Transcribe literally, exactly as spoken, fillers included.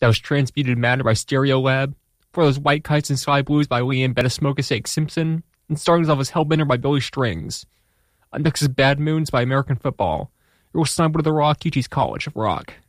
That was Transmuted Matter by Stereolab. For those White Kites and Sky Blues by Liam Bettismokasake Simpson. And starting us off as Hellbender by Billy Strings. Next is Bad Moons by American Football. You're listening to The Rock, U T's College of Rock.